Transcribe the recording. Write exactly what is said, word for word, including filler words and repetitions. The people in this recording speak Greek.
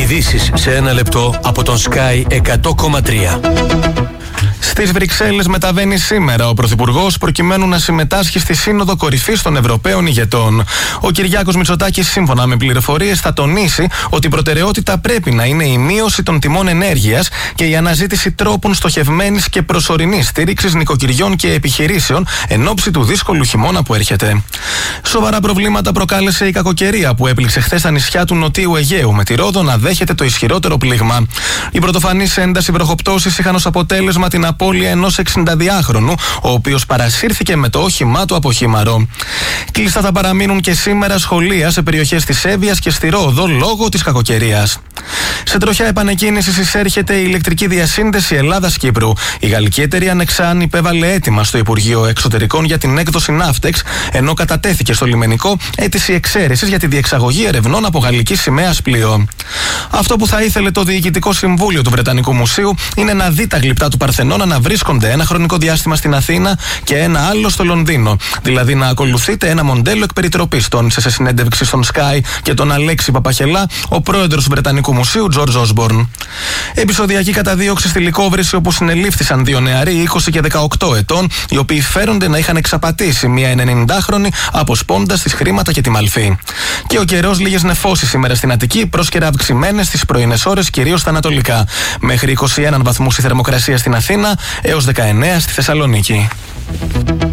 Ειδήσεις σε ένα λεπτό από τον Sky εκατό κόμμα τρία. Στις Βρυξέλλες μεταβαίνει σήμερα ο Πρωθυπουργός προκειμένου να συμμετάσχει στη Σύνοδο Κορυφής των Ευρωπαίων Ηγετών. Ο Κυριάκος Μητσοτάκης, σύμφωνα με πληροφορίες, θα τονίσει ότι η προτεραιότητα πρέπει να είναι η μείωση των τιμών ενέργειας και η αναζήτηση τρόπων στοχευμένης και προσωρινής στήριξης νοικοκυριών και επιχειρήσεων εν ώψη του δύσκολου χειμώνα που έρχεται. Σοβαρά προβλήματα προκάλεσε η κακοκαιρία που έπληξε χθες τα νησιά του Νοτίου Αιγαίου, με τη Ρόδο να δέχεται το ισχυρότερο πλήγμα. Οι πρωτοφανείς ένταση βροχοπτώσεις είχαν ως αποτέλεσμα την απώλεια ενός εξηνταδυάχρονου, ο οποίος παρασύρθηκε με το όχημά του από χήμαρο. Κλειστά θα παραμείνουν και σήμερα σχολεία σε περιοχές της Εύβοιας και στη Ρόδο λόγω της κακοκαιρίας. Σε τροχιά επανεκκίνησης εισέρχεται η ηλεκτρική διασύνδεση Ελλάδας-Κύπρου. Η γαλλική εταιρεία Nexan υπέβαλε αίτημα στο Υπουργείο Εξωτερικών για την έκδοση ναύτεξ, ενώ κατατέθηκε στο λιμενικό αίτηση εξαίρεσης για τη διεξαγωγή ερευνών από γαλλική σημαίας πλοίο. Αυτό που θα ήθελε το Διοικητικό Συμβούλιο του Βρετανικού Μουσείου είναι να δει τα γλυπτά του Παρθενώνα να βρίσκονται ένα χρονικό διάστημα στην Αθήνα και ένα άλλο στο Λονδίνο. Δηλαδή να ακολουθείτε ένα μοντέλο εκ περιτροπής, τόνισε σε συνέντευξη στον Sky και τον Αλέξη Παπαχελά ο πρόεδρος του Βρετανικού Μουσείου, Τζορτζ Όσμπορν. Επεισοδιακή καταδίωξη στη Λυκόβρηση, όπου συνελήφθησαν δύο νεαροί είκοσι και δεκαοκτώ ετών, οι οποίοι φέρονται να είχαν εξαπατήσει μια ενενηντάχρονη αποσπώντας τις χρήματα και τη μαλφή. Και ο καιρός, λίγες νεφώσεις σήμερα στην Αττική, πρόσκαιρα αυξημένες στις πρωινές ώρες, κυρίως στα ανατολικά. Μέχρι είκοσι ένα βαθμούς η θερμοκρασία στην Αθήνα, έως δεκαεννέα στη Θεσσαλονίκη.